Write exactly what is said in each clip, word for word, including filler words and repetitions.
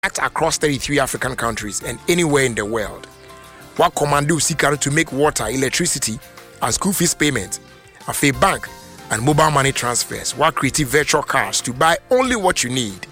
act across thirty-three African countries and anywhere in the world. What commando Sikaro to make water, electricity, and school fees payment, a fee bank, and mobile money transfers. What creative virtual cars to buy only what you need.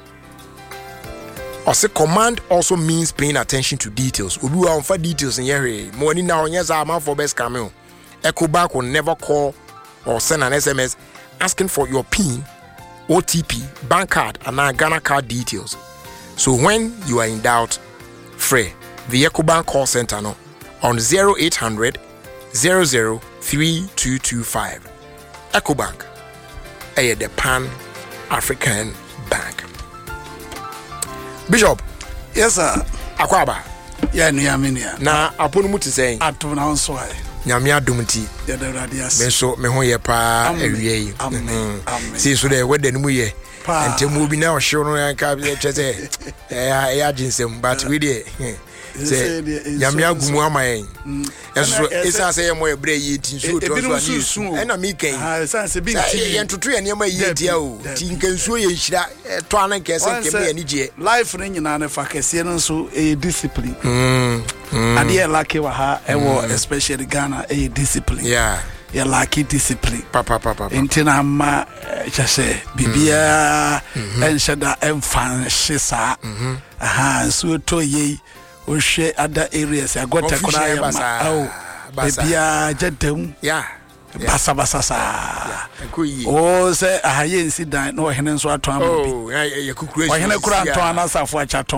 Also, command also means paying attention to details. We will offer details in here. Money now, yes, I'm out for best cameo. EcoBank will never call or send an S M S asking for your PIN, O T P, bank card, and our Ghana card details. So when you are in doubt, free the EcoBank call center no, on zero eight hundred, zero zero three two two five. EcoBank, a the Pan African Bank. Bishop. Yes, sir. Akwaba. Yeah, Niaminia. Na aponu muti saying. Atu na onswai. Nyamia dumti. Yeah, the radius. Me so me ho ye pa ewie. Amen. Amen. See so the wedding mu ye. Ntemu bi na o hyew no yanka bi chese. Eh ya ginsem but we dey. Say nyamia gumu amayen. Eso esa say mo ebre yi tin so to so ani. E na mi kan. Ah, esa say bi tin. Ye ntutu ye ne ma yi dia o. Tin kan so ye hira to anan kese nke me ani je. Life ne nyina ne fa kese no so e discipline. Mm. Ade e like wa ha e wo especially Ghana e discipline. Yeah. You like discipline. Papa papa. Intina ma chase bibia en shada en fan shisa. Aha so to ye o hwe other areas I got akora ya ma oh bibia jedam. Yeah. Basa basa sa. Oh say ahaye nsi dan no hene nso aton ama bi. Oh ya kukuru. O hene kura aton anasafo achaton.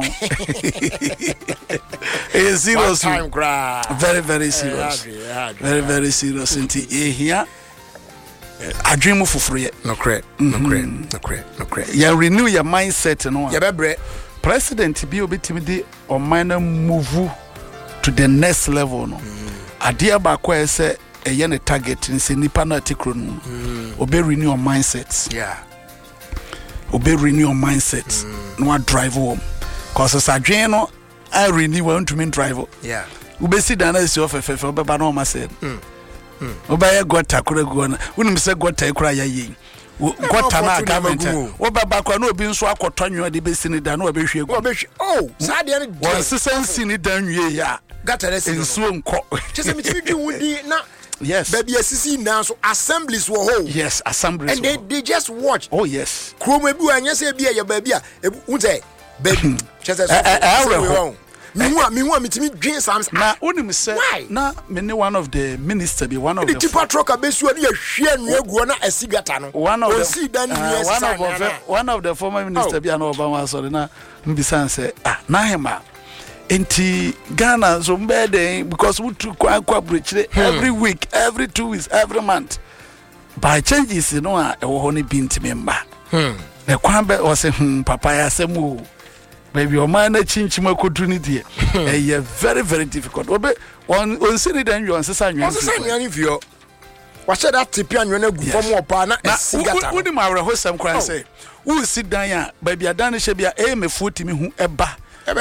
It's serious. Time cry. Very, very serious. Very, very serious. Inti here. I dream of free. No credit. No credit. No credit. No credit. You renew your mindset. No. Yeah, baby. President be obitimi or minor move to the next level. No. Adia ba kwa say a yen target in say nipa na tikro no. Obe renew your mindset. Yeah. Obe renew your mindset. No drive home. Cause as a dream no. I really want to mean driver. Yeah. Ubesi dana is your fefe obeba no ma said. Mm. Mm. Obaya gota kure go na. Unim se gota ekura ya yi. Gota na government. Obaba kwa no obi nso akotonyo de besi ni da na obehwe egu. Obehwe. Oh, sa de ne. Won sesensi ni dan wie ya. Gata resi. Enso nko. Chese mi timi dwi wudi na. Yes. Baby asisi na so assemblies wo ho. Yes, assemblies. And they they just watch. Oh yes. Kromo ebu anya se bia ya baby a. Unse baby. Chese so. Minwa minwa mitimi dream sams na onim say na me ne one of the minister be one of the tipa truck abesu ani ahwe anu aguo na asigata no one of the uh, one of the one of the former minister be an Obama sorry na mbisan say ah na hema enti Ghana so mbede because we to kwa kwa breach every week every two weeks every month by changes you know e wo ho ne bi ntimi mba hmm na kwan be o say hmm papa ya semu maybe your man chinchima opportunity eh very very difficult obe on on sini dan you on sesa nwan sesa nwan fio wa share that tip anwan na gu form opa na esigata wudi ma wre hosam kran say who sit down ya baby adan she bia e me foti me hu eba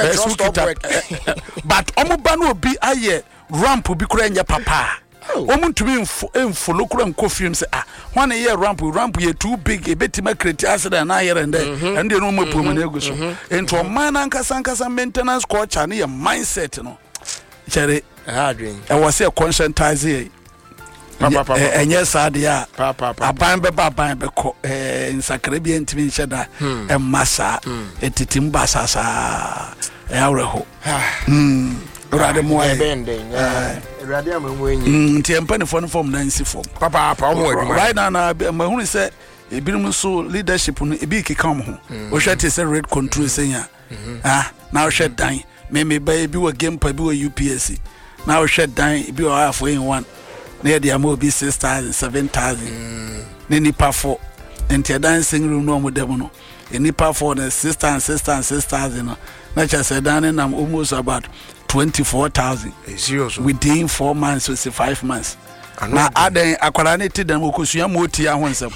but omo ba na obi aye ramp bi kura nya papa omo ntumi enfolo kura nkofiem say ah when ye ramp ramp ye too big e betima create accident na here and there and they no more problem na ego so into man ankasa ankasa maintenance culture na your mindset no chere hardware e was say conscientize papa papa enye sad ya papa papa aban be baban be ko eh nsakra bi ntimi nhyeda e masa etitim basasa e awreho mm Rade mo e bending rade amamu enyi nti empani fo no form na nsi form papa papa omo aduma right now na mahunu say ebirum so leadership no ebi keka mo ho o hwete say red control senya ah na o hwet dan me me ba ebi wo game pa bi wo U P S C na o hwet dan ebi wo afo in one na ye dia mo bi six thousand seven thousand ne nipa fo enti dancing room no mo dem no nipa fo na six thousand six thousand six thousand no na cha say dan na almost about twenty-four thousand serious within four months or five months na aden akwara ne ti dan okosua moti ahonsam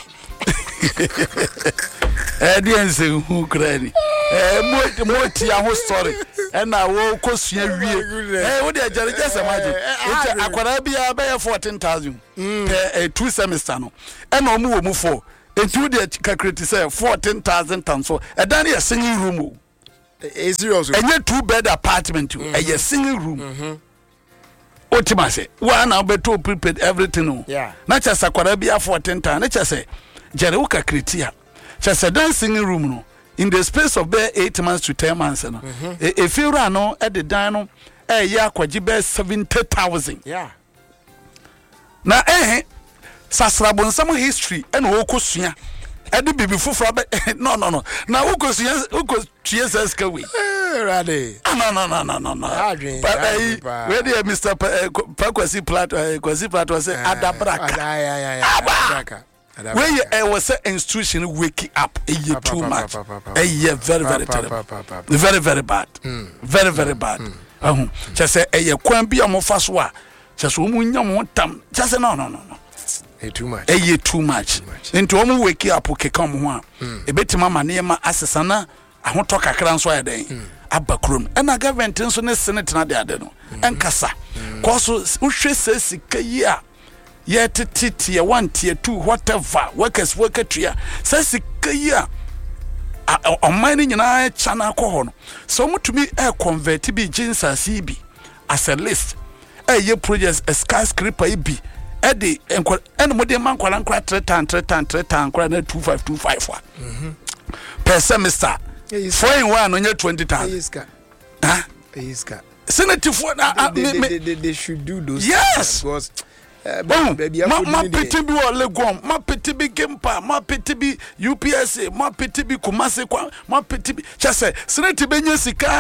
eh diense hu krani eh moti moti aho story e na wo kosua wie eh wo de ajare jese maji enti akwara bia be fourteen thousand per two semester no e na omu wo mu for enti wo de calculate say fourteen thousand times so e dan ye singing room A serious. And you two bed apartment too. A single room. Otima say, one now be to prepared everything. Yeah. Not just a quarabia for ten times. Not just say, Jeruka Kritia. Just a dancing room. No. In the space of bare eight months to ten months. No. If you run at the dino, a year kwajibe seventy thousand. Yeah. Na eh, sasrabon some history and wokosuya. Edi bibi fufura no no no. Na wokosuya wokosuya skawi. Ready. No no no no no no. But where the Mister Pakwasi Plat Kwasi Plat was say adabraka. Yeah yeah yeah. Adabraka. Where you was an institution waking up a year too much. A year very very terrible. Very very bad. Very very bad. Um, just say a year kwan bi amofaswa. Just umunya mo tam. Just say no no no no. A too much. A year too much. Into omu wake up ke come ho a. E betima ma na ma asesana ahon to kakra nso ya den. Abakrom. And a government nso ne senate na de ade no. Enkasa. Koso uhwe se sika yi a ye tete tier one tier two whatever workers worker tria. Se sika yi a ọman nyina chana ko no so mutumi e convert bi jinsa bi as a list e ye projects a skyscraper bi e de enko en mo de man kwala nkra three tan three tan three tan nkra na two five two five wa mhm per semester four in one onye twenty thousand huh iska senator for they, they, they should do those yes because Uh, oh, ma ma piti bi o Legom, ma piti bi Gempa, ma piti bi U P S A, ma piti bi Kumasi kwa, ma piti bi chase senate benye sika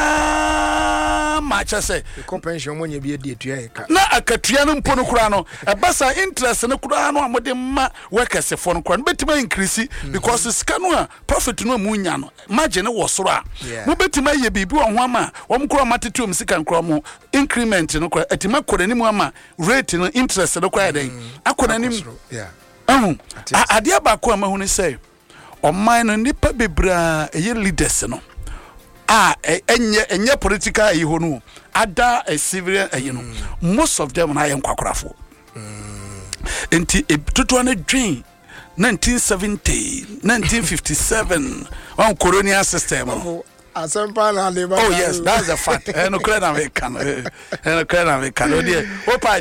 ma chase the compension money bi e tua ka na akatua no mpo no kura no e basa interest no kura no amode ma workers for no kura no betima increase because sika no a profit no mu nya no margin wo soro a mo betima ye bibi wo ho ama wo mkura matete om sika nkura mo increment no kura etima kura ni mu ama rate no interest no kura den akura ni yeah ahun ade abako amahu ni say oman no nipa bebra eye leaders no ah enye enye political ayi ho no ada a civil ayi no most of them na yen kwakorafo enti tutu na dream nineteen seventy nineteen fifty-seven on colonial system oh yes that's a fact and no credit American and no credit American